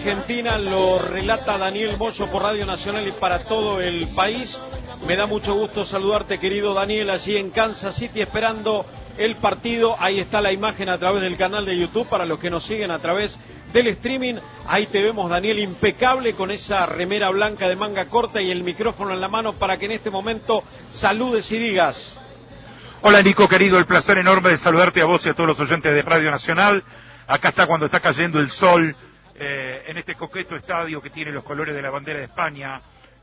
Argentina lo relata Daniel Moyo por Radio Nacional y para todo el país. Me da mucho gusto saludarte, querido Daniel, allí en Kansas City esperando el partido. Ahí está la imagen a través del canal de YouTube para los que nos siguen a través del streaming. Ahí te vemos, Daniel, impecable con esa remera blanca de manga corta y el micrófono en la mano para que en este momento saludes y digas. Hola Nico, querido, el placer enorme de saludarte a vos y a todos los oyentes de Radio Nacional. Acá está cuando está cayendo el sol en este coqueto estadio que tiene los colores de la bandera de España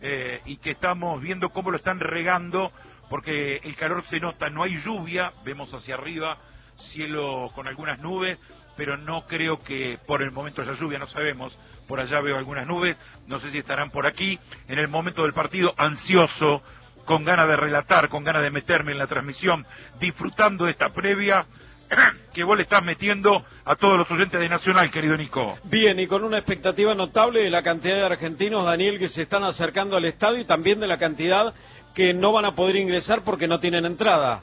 y que estamos viendo cómo lo están regando porque el calor se nota, no hay lluvia, vemos hacia arriba, cielo con algunas nubes, pero no creo que por el momento haya lluvia, no sabemos, por allá veo algunas nubes, no sé si estarán por aquí, en el momento del partido, ansioso, con ganas de relatar, con ganas de meterme en la transmisión, disfrutando de esta previa que vos le estás metiendo a todos los oyentes de Nacional, querido Nico. Bien, y con una expectativa notable de la cantidad de argentinos, Daniel, que se están acercando al estadio y también de la cantidad que no van a poder ingresar porque no tienen entrada.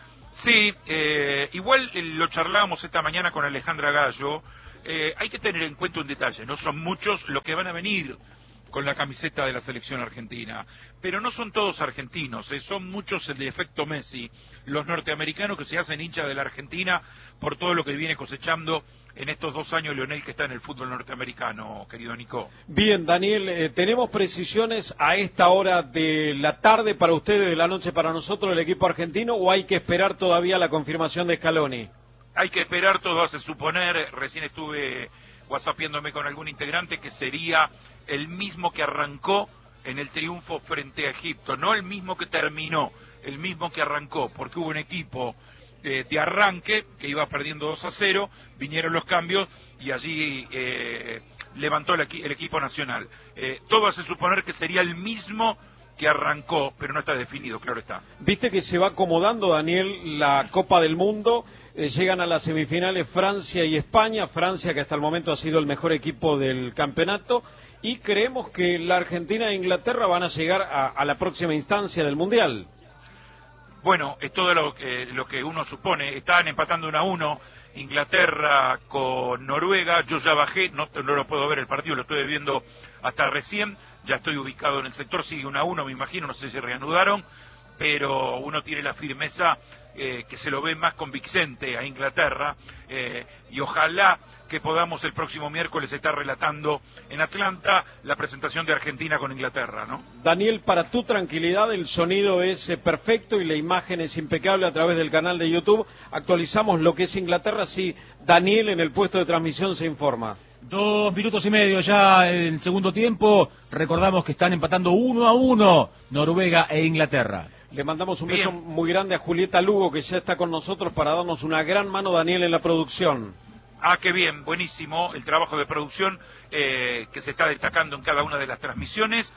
Sí, igual lo charlábamos esta mañana con Alejandra Gallo, hay que tener en cuenta un detalle, no son muchos los que van a venir con la camiseta de la selección argentina, pero no son todos argentinos, son muchos el de efecto Messi, los norteamericanos que se hacen hinchas de la Argentina por todo lo que viene cosechando en estos 2 años Lionel que está en el fútbol norteamericano, querido Nico. Bien, Daniel, ¿tenemos precisiones a esta hora de la tarde para ustedes, de la noche para nosotros, el equipo argentino, o hay que esperar todavía la confirmación de Scaloni? Hay que esperar, todo hace suponer, recién estuve whatsappiéndome con algún integrante que sería el mismo que arrancó en el triunfo frente a Egipto, no el mismo que terminó, el mismo que arrancó, porque hubo un equipo de arranque que iba perdiendo 2-0, vinieron los cambios y allí levantó el equipo nacional. Todo hace suponer que sería el mismo que arrancó, pero no está definido, claro está. Viste que se va acomodando, Daniel, la Copa del Mundo, llegan a las semifinales Francia y España, Francia que hasta el momento ha sido el mejor equipo del campeonato, y creemos que la Argentina e Inglaterra van a llegar a la próxima instancia del Mundial. Bueno, es todo lo que uno supone, estaban empatando 1-1, Inglaterra con Noruega, yo ya bajé, no lo puedo ver el partido, lo estoy viendo hasta recién, ya estoy ubicado en el sector, sigue 1-1, me imagino, no sé si reanudaron, pero uno tiene la firmeza que se lo ve más convincente a Inglaterra, y ojalá que podamos el próximo miércoles estar relatando en Atlanta la presentación de Argentina con Inglaterra, ¿no? Daniel, para tu tranquilidad, el sonido es perfecto y la imagen es impecable a través del canal de YouTube. Actualizamos lo que es Inglaterra, si Daniel en el puesto de transmisión se informa. 2 minutos y medio ya en el segundo tiempo. Recordamos que están empatando 1-1 Noruega e Inglaterra. Le mandamos un beso muy grande a Julieta Lugo, que ya está con nosotros para darnos una gran mano, Daniel, en la producción. Ah, qué bien, buenísimo el trabajo de producción que se está destacando en cada una de las transmisiones.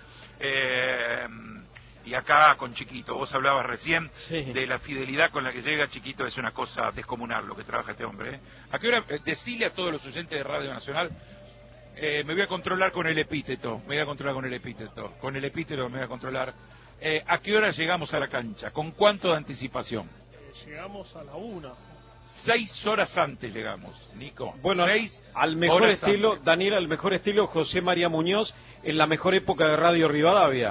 Y acá con Chiquito, vos hablabas recién de la fidelidad con la que llega Chiquito, es una cosa descomunal lo que trabaja este hombre. ¿A qué hora? Decile a todos los oyentes de Radio Nacional, me voy a controlar con el epíteto, con el epíteto me voy a controlar. ¿A qué hora llegamos a la cancha? ¿Con cuánto de anticipación? Llegamos a la 1. 6 horas antes llegamos, Nico. Bueno, al mejor estilo, antes. Daniel, al mejor estilo José María Muñoz, en la mejor época de Radio Rivadavia.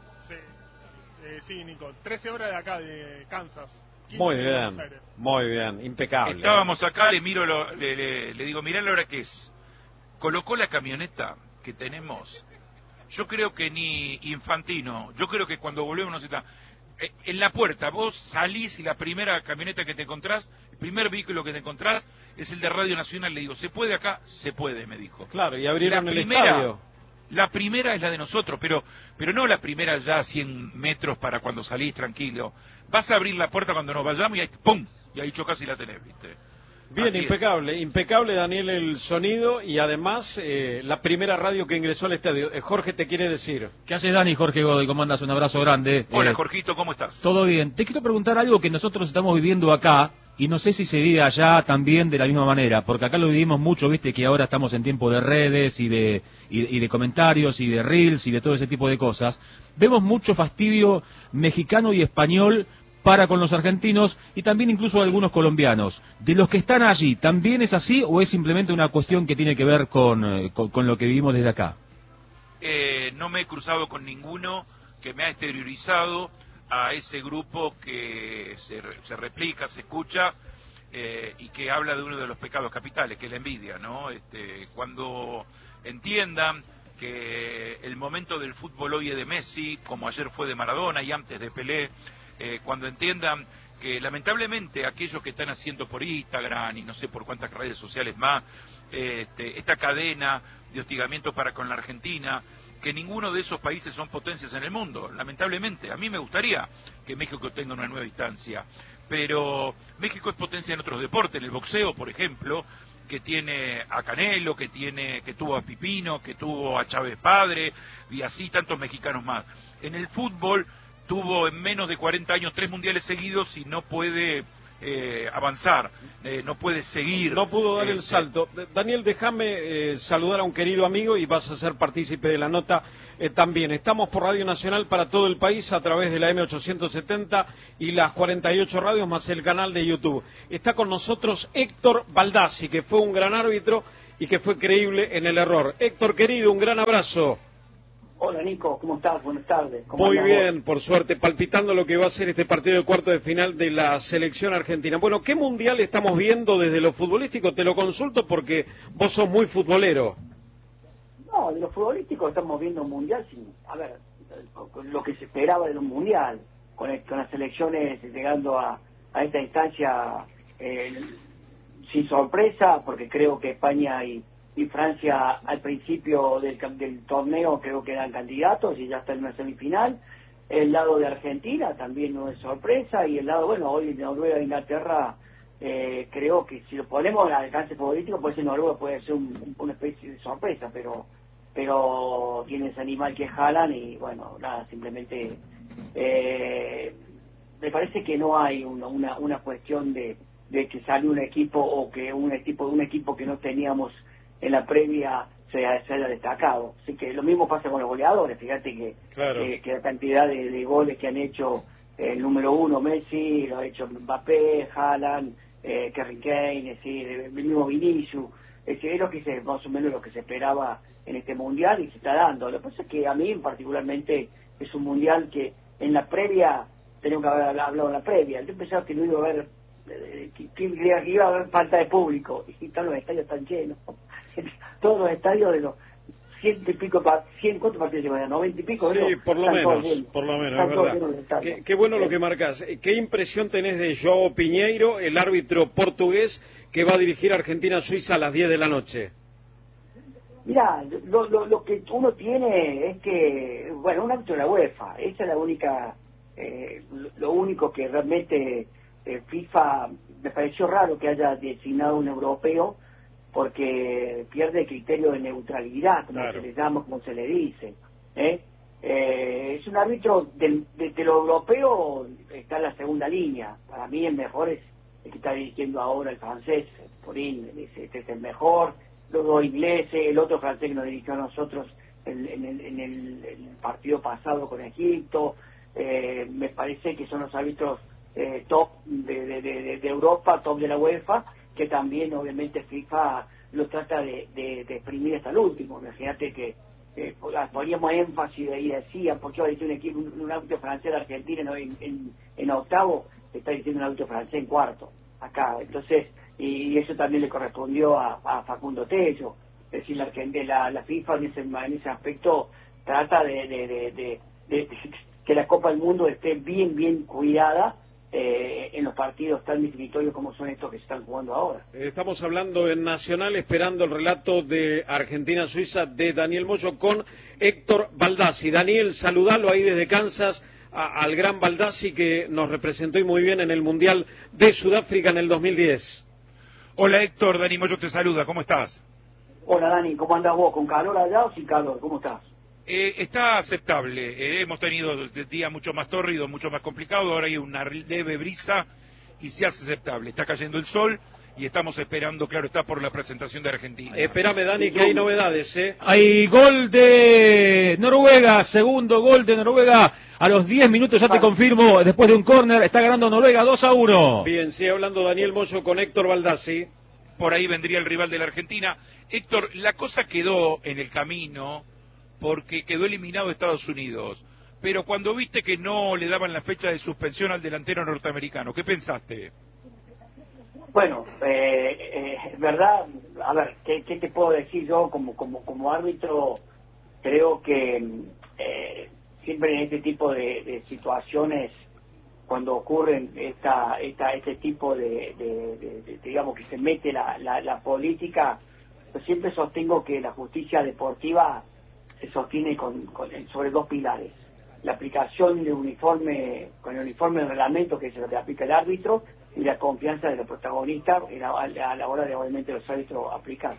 Sí, Nico. 13 horas de acá, de Kansas. Muy bien, impecable. Estábamos acá, le digo, mirá la hora que es. Colocó la camioneta que tenemos. Yo creo que ni Infantino, yo creo que cuando volvemos nos está... En la puerta, vos salís y la primera camioneta que te encontrás, el primer vehículo que te encontrás es el de Radio Nacional. Le digo, ¿se puede acá? Se puede, me dijo. Claro, y abrieron el estadio. La primera es la de nosotros, pero no la primera ya a 100 metros para cuando salís tranquilo. Vas a abrir la puerta cuando nos vayamos y ahí, ¡pum! Y ahí chocás y la tenés, ¿viste? Bien, impecable, Daniel, el sonido y además la primera radio que ingresó al estadio. Jorge te quiere decir. ¿Qué haces, Dani? Jorge Godoy, ¿cómo andas? Un abrazo grande. Hola, Jorgito, ¿cómo estás? Todo bien. Te quiero preguntar algo que nosotros estamos viviendo acá y no sé si se vive allá también de la misma manera, porque acá lo vivimos mucho, viste que ahora estamos en tiempo de redes y de comentarios y de reels y de todo ese tipo de cosas. Vemos mucho fastidio mexicano y español para con los argentinos y también incluso algunos colombianos. De los que están allí, ¿también es así o es simplemente una cuestión que tiene que ver con lo que vivimos desde acá? No me he cruzado con ninguno que me ha exteriorizado a ese grupo que se replica, se escucha y que habla de uno de los pecados capitales, que es la envidia, ¿no? Cuando entiendan que el momento del fútbol hoy es de Messi, como ayer fue de Maradona y antes de Pelé, cuando entiendan que lamentablemente aquellos que están haciendo por Instagram y no sé por cuántas redes sociales más, esta cadena de hostigamiento para con la Argentina, que ninguno de esos países son potencias en el mundo, lamentablemente. A mí me gustaría que México tenga una nueva instancia, pero México es potencia en otros deportes, en el boxeo, por ejemplo, que tiene a Canelo, que tuvo a Pipino, que tuvo a Chávez Padre, y así tantos mexicanos más. En el fútbol tuvo en menos de 40 años 3 mundiales seguidos y no puede avanzar, no puede seguir. No pudo dar el salto. Daniel, déjame saludar a un querido amigo y vas a ser partícipe de la nota también. Estamos por Radio Nacional para todo el país a través de la M870 y las 48 radios más el canal de YouTube. Está con nosotros Héctor Baldassi, que fue un gran árbitro y que fue creíble en el error. Héctor, querido, un gran abrazo. Hola Nico, ¿cómo estás? Buenas tardes. Muy bien, por suerte, palpitando lo que va a ser este partido de cuarto de final de la selección argentina. Bueno, ¿qué mundial estamos viendo desde lo futbolístico? Te lo consulto porque vos sos muy futbolero. No, de lo futbolístico estamos viendo un mundial a ver, lo que se esperaba de un mundial, con las selecciones llegando a esta instancia sin sorpresa, porque creo que España y Francia al principio del torneo creo que eran candidatos y ya está en una semifinal. El lado de Argentina también no es sorpresa, y el lado, bueno, hoy Noruega e Inglaterra, creo que si lo ponemos al alcance futbolístico, puede ser Noruega, puede ser una especie de sorpresa, pero tiene ese animal que es Haaland y bueno, nada, simplemente me parece que no hay una cuestión de que sale un equipo o que un equipo que no teníamos en la previa se haya destacado. Así que lo mismo pasa con los goleadores. Fíjate que la cantidad de goles que han hecho el número uno Messi, lo ha hecho Mbappé, Haaland, Harry Kane, es decir, el mismo Vinicius. Es lo que más o menos lo que se esperaba en este mundial y se está dando. Lo que pasa es que a mí particularmente es un mundial que en la previa, tenemos que haber hablado en la previa, yo pensaba que no iba a haber que iba a haber falta de público, y todos los estadios están llenos. Todos los estadios de los 100 y pico, ¿cuántos partidos llevan? 90 y pico. Sí, por lo menos, es verdad. Qué bueno lo que marcás. ¿Qué impresión tenés de João Pinheiro, el árbitro portugués que va a dirigir Argentina-Suiza a las 10 de la noche? Mirá, lo que uno tiene es que, bueno, un árbitro de la UEFA, esa es la única, lo único que realmente FIFA, me pareció raro que haya designado un europeo, porque pierde el criterio de neutralidad, como se le llama, como se le dice. Es un árbitro de lo europeo, está en la segunda línea. Para mí el mejor es el que está dirigiendo ahora el francés, Porín, este es el mejor. Luego inglés, el otro francés que nos dirigió a nosotros en el partido pasado con Egipto. Me parece que son los árbitros top de Europa, top de la UEFA, que también obviamente FIFA lo trata de exprimir hasta el último. Imagínate que poníamos énfasis y decían, ¿por qué va a decir un árbitro francés de Argentina en octavo? Está diciendo un árbitro francés en cuarto, acá. Entonces, y eso también le correspondió a Facundo Tello. Es decir, la FIFA en ese aspecto trata de que la Copa del Mundo esté bien cuidada en los partidos tan definitorios como son estos que se están jugando ahora. Estamos hablando en Nacional, esperando el relato de Argentina-Suiza de Daniel Moyo con Héctor Baldassi. Daniel, saludalo ahí desde Kansas al gran Baldassi, que nos representó y muy bien en el Mundial de Sudáfrica en el 2010. Hola Héctor, Dani Moyo te saluda, ¿cómo estás? Hola Dani, ¿cómo andás vos? ¿Con calor allá o sin calor? ¿Cómo estás? Está aceptable, hemos tenido días mucho más tórridos, mucho más complicados, ahora hay una leve brisa y se hace aceptable, está cayendo el sol y estamos esperando, claro, está por la presentación de Argentina. Espérame Dani, que hay novedades, Hay gol de Noruega, segundo gol de Noruega A los 10 minutos ya te confirmo, después de un córner, está ganando Noruega 2-1. Bien, sigue hablando Daniel Moyo con Héctor Baldassi. Por ahí vendría el rival de la Argentina. Héctor, la cosa quedó en el camino porque quedó eliminado Estados Unidos. Pero cuando viste que no le daban la fecha de suspensión al delantero norteamericano, ¿qué pensaste? Bueno, verdad, a ver, ¿qué te puedo decir yo como árbitro? Creo que siempre en este tipo de situaciones, cuando ocurren este tipo de digamos que se mete la política, yo siempre sostengo que la justicia deportiva se sostiene sobre dos pilares: la aplicación de uniforme, con el uniforme del reglamento que se lo que aplica el árbitro, y la confianza de los protagonistas a la hora de obviamente los árbitros aplicar.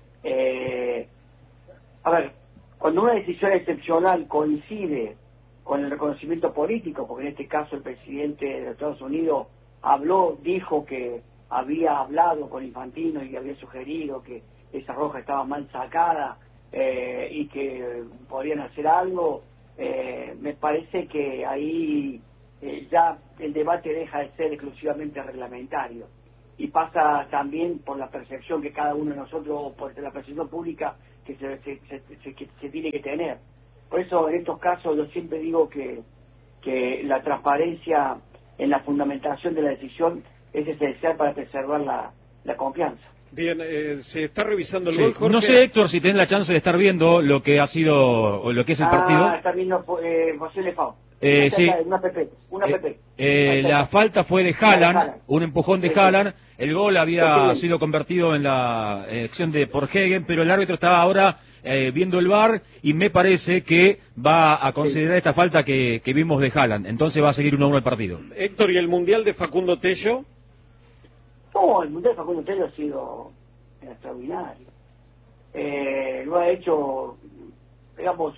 A ver, cuando una decisión excepcional coincide con el reconocimiento político, porque en este caso el presidente de Estados Unidos dijo que había hablado con Infantino y había sugerido que esa roja estaba mal sacada y que podrían hacer algo, me parece que ahí ya el debate deja de ser exclusivamente reglamentario y pasa también por la percepción que cada uno de nosotros, por la percepción pública que se tiene que tener. Por eso en estos casos yo siempre digo que la transparencia en la fundamentación de la decisión es esencial para preservar la confianza. Bien, se está revisando el gol, Jorge. No sé, Héctor, si tenés la chance de estar viendo lo que ha sido, o lo que es el partido. Está viendo José Lefao. Sí. Una PP. La falta fue de Haaland, un empujón de Haaland. El gol había sido convertido en la acción de por Hegen, pero el árbitro estaba ahora viendo el VAR y me parece que va a considerar esta falta que vimos de Haaland. Entonces va a seguir 1-1 el partido. Héctor, ¿y el Mundial de Facundo Tello? No, el Mundial de Facundo Tello ha sido extraordinario. Lo ha hecho, digamos,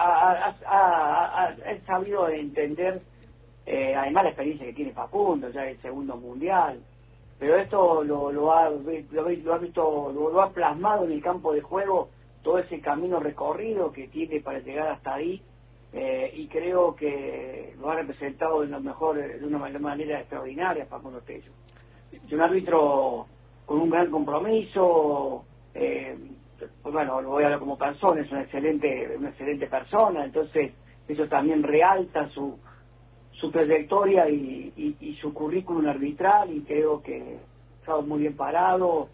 ha sabido entender, además la experiencia que tiene Facundo, ya el segundo Mundial, pero esto lo ha plasmado en el campo de juego, todo ese camino recorrido que tiene para llegar hasta ahí, y creo que lo ha representado de una manera extraordinaria Facundo Tello. Es un árbitro con un gran compromiso, pues bueno, lo voy a hablar como persona, es una excelente persona, entonces eso también realza su trayectoria y su currículum arbitral, y creo que ha estado muy bien parado.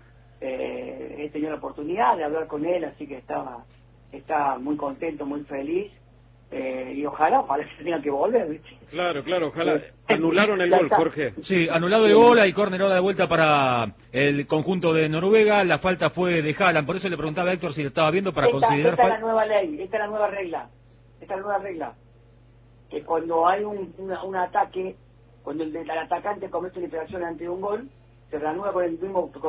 He tenido la oportunidad de hablar con él, así que está muy contento, muy feliz, y ojalá que tenga que volver, ¿viste? Claro, ojalá. Anularon el gol, Jorge. Sí, anulado el gol, hay córner ahora de vuelta para el conjunto de Noruega, la falta fue de Haaland, por eso le preguntaba a Héctor si lo estaba viendo para considerar falta. Esta es la nueva ley, esta es la nueva regla, que cuando hay un ataque, cuando el atacante comete una infracción ante un gol, se reanuda con el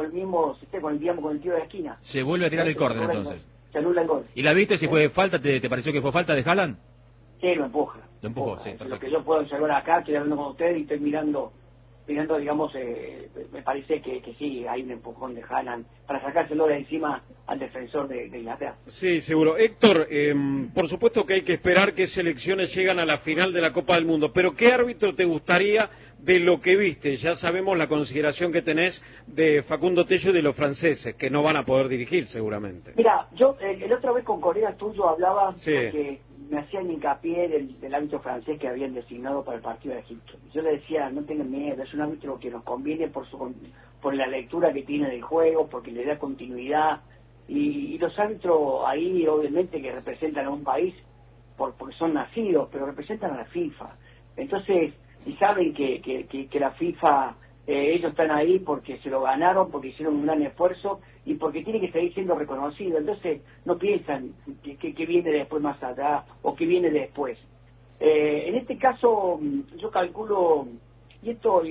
tiro de esquina. Se vuelve a tirar el córner entonces. Se anula el gol. ¿Y la viste si fue falta? ¿Te pareció que fue falta de Haaland? Sí, lo empuja. Lo empujó, sí, perfecto. Lo que yo puedo observar acá, estoy hablando con usted y estoy mirando, digamos, me parece que sí, hay un empujón de Haaland para sacárselo de encima al defensor de Inglaterra. Sí, seguro. Héctor, por supuesto que hay que esperar que selecciones llegan a la final de la Copa del Mundo, pero ¿qué árbitro te gustaría de lo que viste? Ya sabemos la consideración que tenés de Facundo Tello y de los franceses, que no van a poder dirigir seguramente. Mira, yo el otra vez con colegas tuyos hablaba, sí, porque me hacían hincapié del árbitro francés que habían designado para el partido de Egipto. Yo le decía, no tengan miedo, es un árbitro que nos conviene por la lectura que tiene del juego, porque le da continuidad, y los árbitros ahí obviamente que representan a un país porque son nacidos, pero representan a la FIFA. Entonces, y saben que la FIFA, ellos están ahí porque se lo ganaron, porque hicieron un gran esfuerzo y porque tiene que seguir siendo reconocido. Entonces no piensan que viene después más allá o que viene después. En este caso yo calculo, y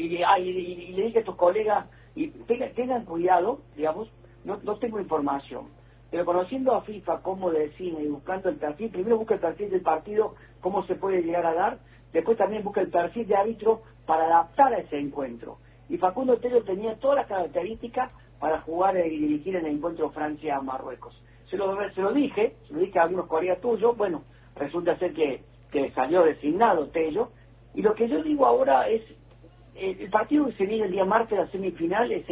le dije a tus colegas, y tengan cuidado, digamos, no tengo información, pero conociendo a FIFA cómo decide y buscando el perfil, primero busca el perfil del partido, cómo se puede llegar a dar, después también busca el perfil de árbitro para adaptar a ese encuentro. Y Facundo Tello tenía todas las características para jugar y dirigir en el encuentro Francia-Marruecos. Se lo dije a algunos colegas tuyos, bueno, resulta ser que que salió designado Tello, y lo que yo digo ahora es, el partido que se viene el día martes, la semifinal, es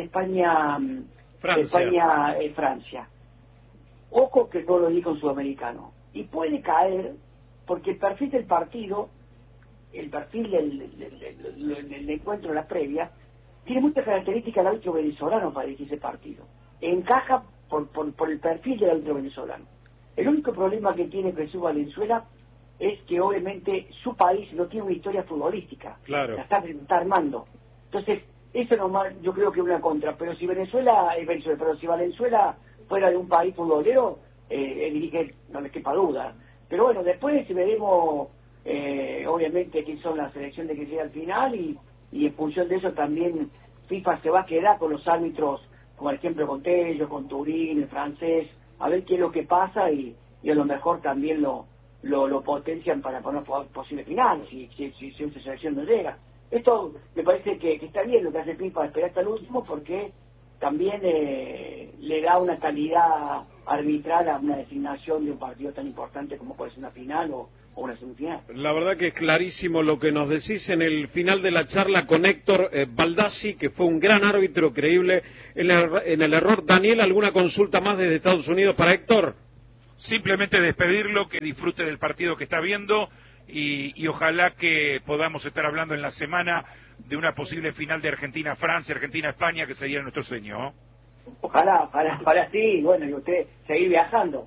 Francia. Ojo que no lo dijo un sudamericano. Y puede caer, porque el perfil del partido, el perfil del encuentro, la previa, tiene muchas características del árbitro venezolano para dirigir ese partido. Encaja por el perfil del árbitro venezolano. El único problema que tiene Jesús Valenzuela es que obviamente su país no tiene una historia futbolística. Claro. La está armando. Entonces, eso nomás yo creo que es una contra. Pero si Valenzuela fuera de un país futbolero, dirige, no les quepa duda. Pero bueno, después veremos obviamente quién son las selecciones que llega al final y en función de eso también FIFA se va a quedar con los árbitros, como por ejemplo con Tello, con Turín, el francés, a ver qué es lo que pasa y a lo mejor también lo potencian para una posible final, si esa selección no llega. Esto me parece que está bien lo que hace FIFA, esperar hasta el último, porque también le da una calidad arbitral a una designación de un partido tan importante como puede ser una final o una semifinal. La verdad que es clarísimo lo que nos decís en el final de la charla con Héctor Baldassi, que fue un gran árbitro, creíble en el error. Daniel, ¿alguna consulta más desde Estados Unidos para Héctor? Simplemente despedirlo, que disfrute del partido que está viendo y ojalá que podamos estar hablando en la semana de una posible final de Argentina-Francia, Argentina-España, que sería nuestro sueño. Ojalá sí, bueno, y usted seguir viajando.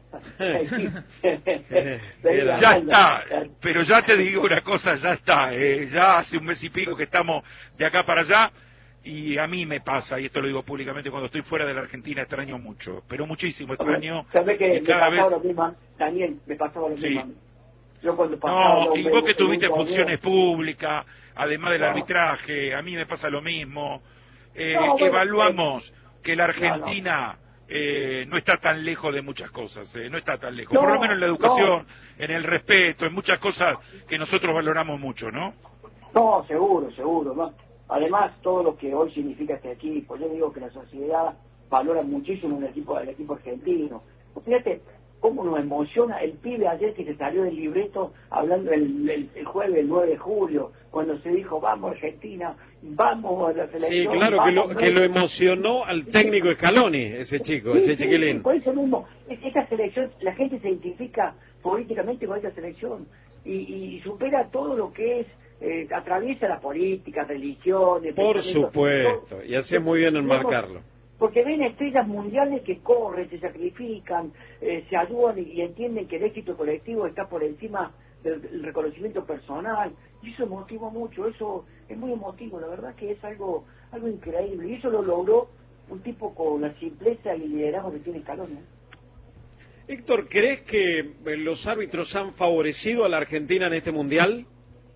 Ya está, pero ya te digo una cosa, ya está, ya hace un mes y pico que estamos de acá para allá, y a mí me pasa, y esto lo digo públicamente, cuando estoy fuera de la Argentina extraño mucho, pero muchísimo extraño. ¿Sabes que y cada me pasaba vez... lo mismo? Daniel, me pasaba lo mismo. Sí. Yo cuando pasaba No, y vos que tuviste funciones públicas, además del arbitraje, a mí me pasa lo mismo. Evaluamos que la Argentina no está tan lejos de muchas cosas, no está tan lejos, por lo menos en la educación, en el respeto, en muchas cosas que nosotros valoramos mucho, ¿no? No, seguro, ¿no? Además, todo lo que hoy significa este equipo, yo digo que la sociedad valora muchísimo el equipo argentino. Fíjate cómo nos emociona el pibe ayer que se salió del libreto hablando el jueves, el 9 de julio, cuando se dijo, vamos Argentina, vamos a la selección. Sí, claro, que lo emocionó al técnico Scaloni, ese chico, ese chiquilín. Sí, por eso mismo, esta selección, la gente se identifica políticamente con esta selección y supera todo lo que es, atraviesa la política, religiones. Por supuesto, y hace muy bien en marcarlo. Porque ven estrellas mundiales que corren, se sacrifican, se ayudan y entienden que el éxito colectivo está por encima del reconocimiento personal, y eso motiva mucho, eso es muy emotivo, la verdad que es algo increíble, y eso lo logró un tipo con la simpleza y el liderazgo que tiene Scaloni. Héctor, ¿crees que los árbitros han favorecido a la Argentina en este Mundial?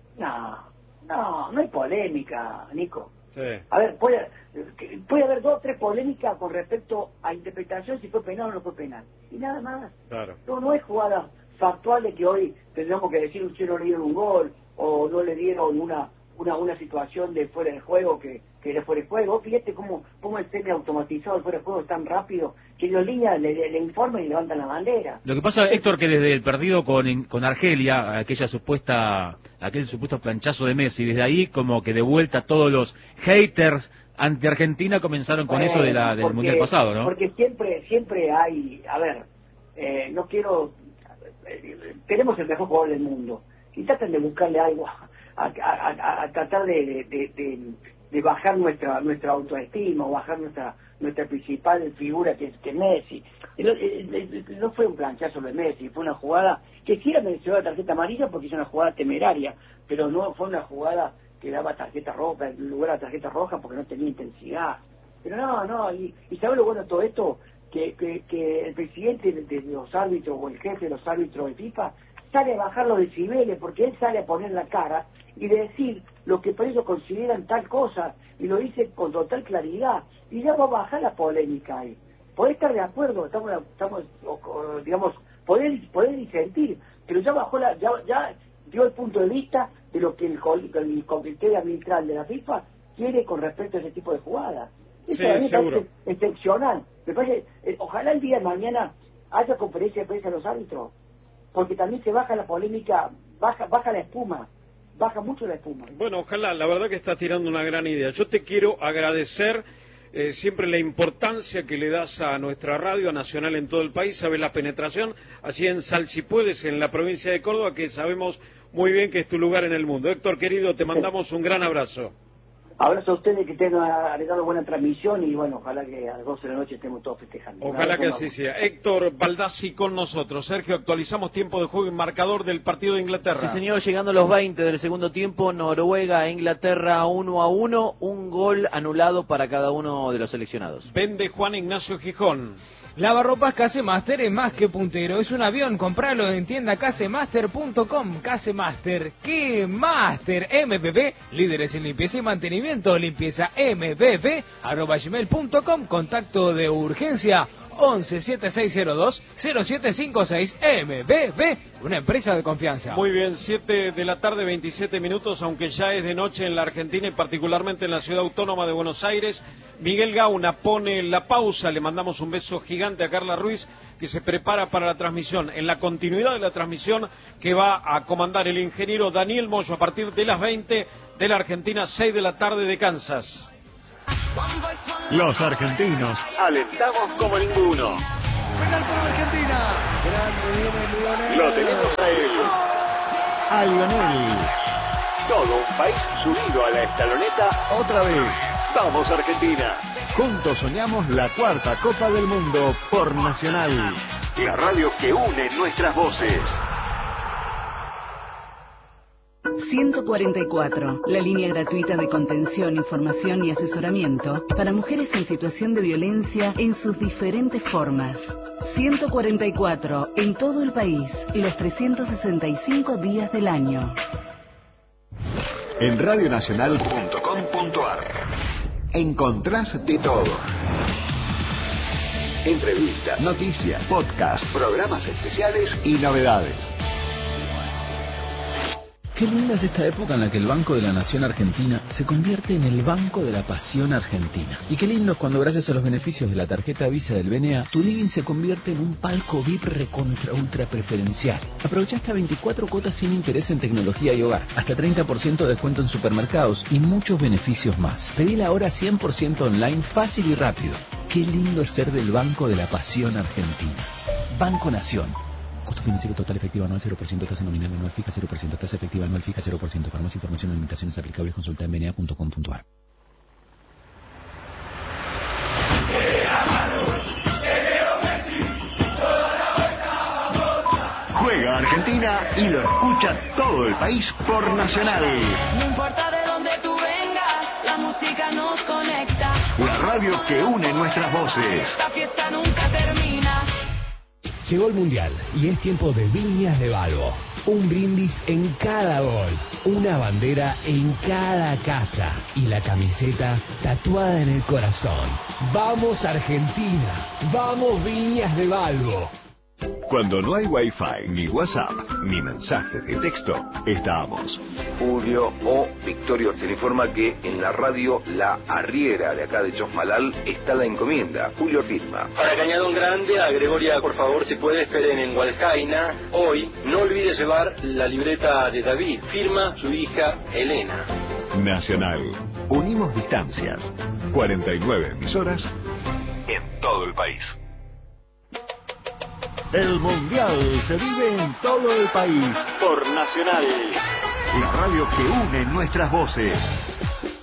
No hay polémica, Nico. Sí. A ver, puede haber 2 o 3 polémicas con respecto a interpretación, si fue penal o no fue penal. Y nada más. Claro. No hay jugadas factuales que hoy tendríamos que decir si no le dieron un gol o no le dieron una situación de fuera de juego que era fuera de juego. Fíjate cómo el tema automatizado del fuera de juego es tan rápido que los líneas le informan y levantan la bandera. Lo que pasa, Héctor, que desde el partido con Argelia, aquel supuesto planchazo de Messi, desde ahí como que de vuelta todos los haters ante Argentina comenzaron con eso del Mundial pasado, ¿no? Porque siempre hay, a ver, no quiero, tenemos el mejor jugador del mundo y tratan de buscarle algo a tratar de bajar nuestra autoestima o bajar nuestra principal figura que es Messi. No fue un planchazo de Messi, fue una jugada que sí era mereció la tarjeta amarilla porque es una jugada temeraria, pero no fue una jugada que daba tarjeta roja en lugar de tarjeta roja porque no tenía intensidad. Pero y ¿sabes lo bueno de todo esto? Que el presidente de los árbitros o el jefe de los árbitros de FIFA sale a bajar los decibeles porque él sale a poner la cara y decir lo que por ellos consideran tal cosa y lo dice con total claridad y ya va a bajar la polémica ahí. Podés estar de acuerdo, estamos digamos, poder disentir, pero ya bajó ya dio el punto de vista de lo que el comité arbitral de la FIFA quiere con respecto a ese tipo de jugadas. Eso Sí, seguro. Excepcional. Me parece, ojalá el día de mañana haya conferencia de prensa de los árbitros porque también se baja la polémica, baja la espuma, baja mucho la espuma. Bueno, ojalá, la verdad que estás tirando una gran idea. Yo te quiero agradecer siempre la importancia que le das a nuestra radio nacional en todo el país. Sabes la penetración allí en Salsipuedes, en la provincia de Córdoba, que sabemos muy bien que es tu lugar en el mundo. Héctor, querido, te mandamos un gran abrazo. Abrazo a ustedes, que tengan dado buena transmisión y bueno, ojalá que a las 12 de la noche estemos todos festejando. Ojalá que así sea. Héctor Baldassi con nosotros. Sergio, actualizamos tiempo de juego y marcador del partido de Inglaterra. Sí, señor, llegando a los 20 del segundo tiempo, Noruega e Inglaterra 1-1, un gol anulado para cada uno de los seleccionados. Vende Juan Ignacio Gijón. Lavarropas Casemaster es más que puntero, es un avión, compralo en tienda casemaster.com. Casemaster, ¿qué Master? MPP, líderes en limpieza y mantenimiento, limpieza MPP, @gmail.com, contacto de urgencia 11-7602-0756 MPP, una empresa de confianza. Muy bien, 7 de la tarde, 27 minutos, aunque ya es de noche en la Argentina y particularmente en la ciudad autónoma de Buenos Aires. Miguel Gauna pone la pausa, le mandamos un beso gigante a Carla Ruiz, que se prepara para la transmisión, en la continuidad de la transmisión que va a comandar el ingeniero Daniel Moyo a partir de las 20 de la Argentina, 6 de la tarde de Kansas. Los argentinos alentamos como ninguno. ¡Penal por Argentina! Lo tenemos a él, a Lionel. Todo un país subido a la escaloneta otra vez. ¡Vamos, Argentina! Juntos soñamos la 4ª Copa del Mundo por Nacional. La radio que une nuestras voces. 144, la línea gratuita de contención, información y asesoramiento para mujeres en situación de violencia en sus diferentes formas. 144, en todo el país, los 365 días del año. En radionacional.com.ar encontrás de todo. Entrevistas, noticias, podcasts, programas especiales y novedades. Qué linda es esta época en la que el Banco de la Nación Argentina se convierte en el Banco de la Pasión Argentina. Y qué lindo es cuando, gracias a los beneficios de la tarjeta Visa del BNA, tu living se convierte en un palco VIP recontra ultra preferencial. Aprovecha hasta 24 cuotas sin interés en tecnología y hogar, hasta 30% de descuento en supermercados y muchos beneficios más. Pedila ahora 100% online, fácil y rápido. Qué lindo es ser del Banco de la Pasión Argentina. Banco Nación. Costo financiero total efectivo anual 0%, tasa nominal anual fija 0%, tasa efectiva anual fija 0%. Para más información o limitaciones aplicables consulta en bna.com.ar. Juega Argentina y lo escucha todo el país por Nacional. No importa de dónde tú vengas, la música nos conecta. La radio que une nuestras voces. La fiesta nunca termina. Llegó el Mundial y es tiempo de Viñas de Balbo. Un brindis en cada gol, una bandera en cada casa y la camiseta tatuada en el corazón. ¡Vamos Argentina! ¡Vamos Viñas de Balbo! Cuando no hay Wi-Fi, ni WhatsApp, ni mensajes de texto, estamos. Julio o Victorio se le informa que en la radio La Arriera de acá de Chosmalal está la encomienda. Julio firma. Para Cañadón Grande, a Gregoria, por favor, si puede, esperen en Hualcaina. Hoy, no olvide llevar la libreta de David. Firma su hija Elena. Nacional. Unimos distancias. 49 emisoras en todo el país. El Mundial se vive en todo el país por Nacional. La radio que une nuestras voces.